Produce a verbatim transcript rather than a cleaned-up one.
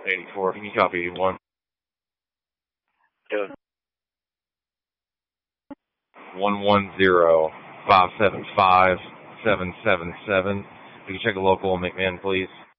eighty-four, can you copy eighty-one? Doing. one one zero, five seven five, seven seven seven. Can you check a local in McMinn, please?